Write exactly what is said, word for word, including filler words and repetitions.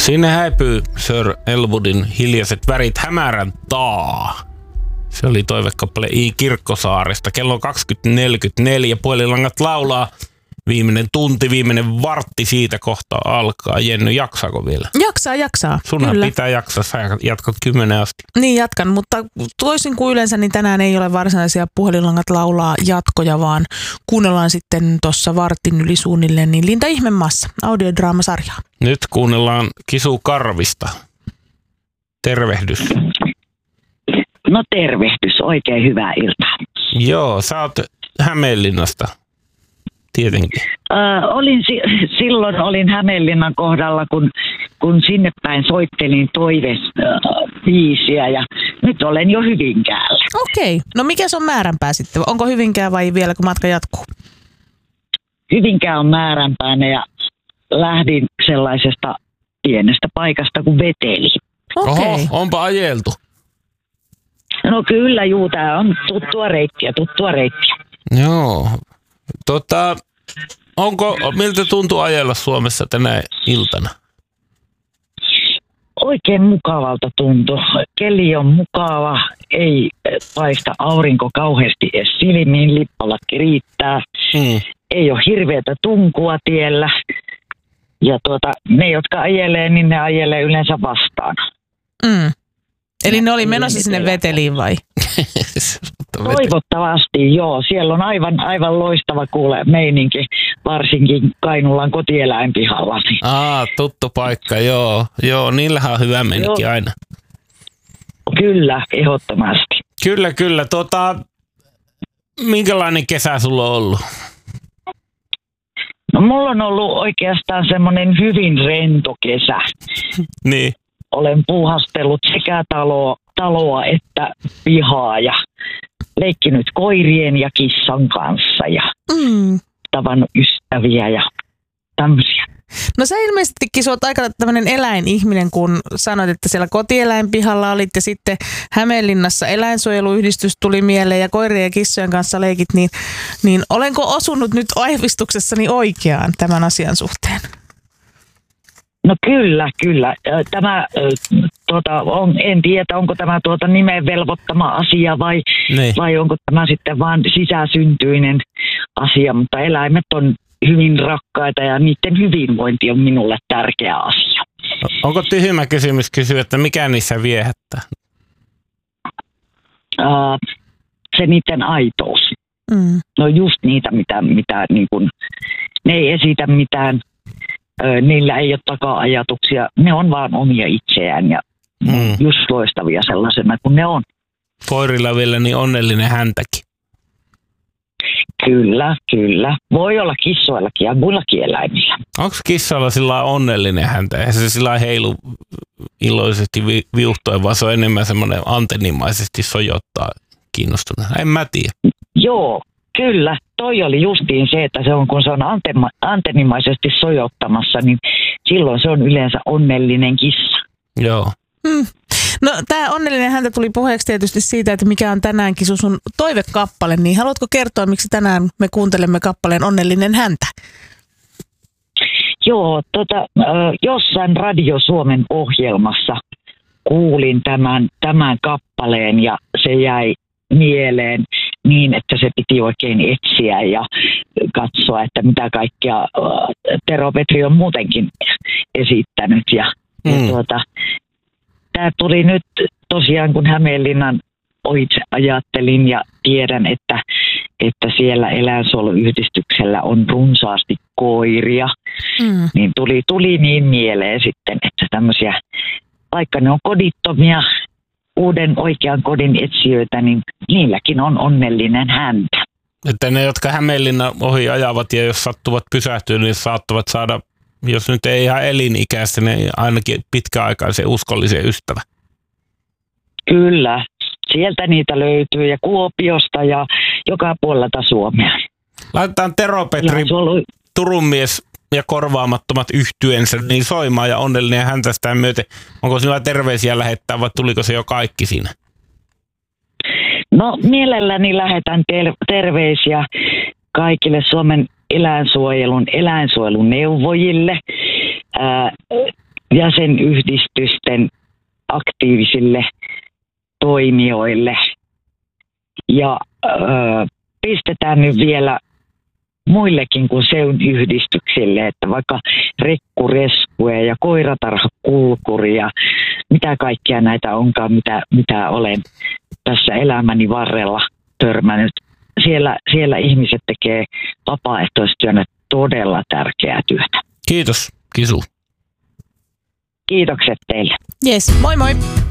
Sinne häipyy Sir Elwoodin Hiljaiset värit hämärän taa. Se oli toivekappale I. Kirkkosaaresta. Kello on kaksikymmentä neljäkymmentäneljä. Puhelinlangat laulaa. Viimeinen tunti, viimeinen vartti siitä kohta alkaa. Jenny, jaksaako vielä? Jaksaa, jaksaa. Sunhan Kyllä. pitää jaksaa. Sä jatkat kymmenen asti. Niin jatkan, mutta toisin kuin yleensä, niin tänään ei ole varsinaisia puhelinlangat laulaa jatkoja, vaan kuunnellaan sitten tuossa vartin yli suunnilleen niin Linda Ihmemaassa audiodraamasarjaa. Nyt kuunnellaan Kisu Karvista. Tervehdys. No tervehdys, oikein hyvää iltaa. Joo, sä oot Hämeenlinnasta. Tietenkin. Ö, olin si- silloin olin Hämeenlinnan kohdalla, kun, kun sinne päin soittelin toivebiisiä ja nyt olen jo Hyvinkäällä. Okei, no mikä se on määränpää sitten? Onko Hyvinkää vai vielä kun matka jatkuu? Hyvinkää on määränpäänä ja lähdin sellaisesta pienestä paikasta kuin Veteli. Okei. Oho, onpa ajeltu. No kyllä, juu, tää on tuttua reittiä, tuttua reittiä. Joo. Tota, onko, miltä tuntuu ajella Suomessa tänä iltana? Oikein mukavalta tuntuu. Keli on mukava, ei paista aurinko kauheasti edes silmiin, lippalakki riittää. Hmm. Ei ole hirveätä tunkua tiellä. Ja tuota, ne, jotka ajelee, niin ne ajelee yleensä vastaan. Mm. Eli ne oli Ei menossa ne sinne tiedä. Veteliin vai? Toivottavasti, joo. Siellä on aivan, aivan loistava kuule meininki, varsinkin Kainulan kotieläinpihalla. Aa, tuttu paikka, joo. Joo, niillähän on hyvä meininki Joo. aina. Kyllä, ehdottomasti. Kyllä, kyllä. Tota, minkälainen kesä sulla on ollut? No, mulla on ollut oikeastaan semmoinen hyvin rento kesä. Niin. Olen puuhastellut sekä taloa, taloa että pihaa ja leikkinyt koirien ja kissan kanssa ja Mm. tavannut ystäviä ja tämmöisiä. No sä ilmeisestikin sä oot aika tämmöinen eläinihminen, kun sanoit, että siellä kotieläinpihalla olit ja sitten Hämeenlinnassa eläinsuojeluyhdistys tuli mieleen ja koirien ja kissojen kanssa leikit, niin, niin olenko osunut nyt aivistuksessani oikeaan tämän asian suhteen? No kyllä, kyllä. Ö, Tämä, ö, tuota, on, en tiedä, onko tämä tuota nimen velvoittama asia vai, Niin. vai onko tämä sitten vaan sisäsyntyinen asia, mutta eläimet on hyvin rakkaita ja niiden hyvinvointi on minulle tärkeä asia. Onko tyhmä kysymys kysyä, että mikä niissä viehättää? Uh, se niiden aitous. Mm. No just niitä, mitä, mitä niin kun, ne ei esitä mitään, ö, niillä ei ole taka-ajatuksia, ne on vaan omia itseään ja Mm. just loistavia sellaisena kuin ne on. Koirilla vielä niin onnellinen häntäkin. Kyllä, kyllä. Voi olla kissoillakin ja muillakin eläimillä. Onko kissalla sillä onnellinen häntä? Eihän se sillä heilu iloisesti vi- viuhtoen, vaan se on enemmän semmoinen antennimaisesti sojottaa kiinnostuneena. En mä tiedä. Joo, kyllä. Toi oli justiin se, että se on, kun se on antema, antennimaisesti sojottamassa, niin silloin se on yleensä onnellinen kissa. Joo. Mm. No tämä onnellinen häntä tuli puheeksi tietysti siitä, että mikä on tänäänkin sun toivekappale, niin haluatko kertoa, miksi tänään me kuuntelemme kappaleen Onnellinen häntä? Joo, tota, jossain Radio Suomen ohjelmassa kuulin tämän, tämän kappaleen ja se jäi mieleen niin, että se piti oikein etsiä ja katsoa, että mitä kaikkea Tero Petri on muutenkin esittänyt. Ja, Mm. ja tuota, tämä tuli nyt tosiaan, kun Hämeenlinnan ohitse ajattelin ja tiedän, että, että siellä eläinsuojeluyhdistyksellä on runsaasti koiria, Mm. niin tuli, tuli niin mieleen sitten, että tämmöisiä, vaikka ne on kodittomia, uuden oikean kodin etsijöitä, niin niilläkin on onnellinen häntä. Että ne, jotka Hämeenlinnan ohi ajavat ja jos sattuvat pysähtyä, niin saattavat saada, jos nyt ei ihan elinikäistä, niin ainakin pitkäaikaisen uskollisen ystävä. Kyllä, sieltä niitä löytyy ja Kuopiosta ja joka puolelta Suomea. Laitetaan Tero Petri, Eläinsuojelu- Turun mies ja korvaamattomat yhtyensä niin soimaan ja onnellinen häntä sitä myöten. Onko sinulla terveisiä lähettää vai tuliko se jo kaikki siinä? No mielelläni lähetän ter- terveisiä kaikille Suomen eläinsuojelun eläinsuojeluneuvojille. Ää, jäsenyhdistysten aktiivisille toimijoille. Ja öö, pistetään nyt vielä muillekin kuin seun yhdistyksille, että vaikka rekkureskue ja koiratarhakulkuri ja mitä kaikkia näitä onkaan, mitä, mitä olen tässä elämäni varrella törmännyt. Siellä, siellä ihmiset tekee vapaaehtoistyönä todella tärkeää työtä. Kiitos, Kisu. Kiitokset teille. Yes, moi moi.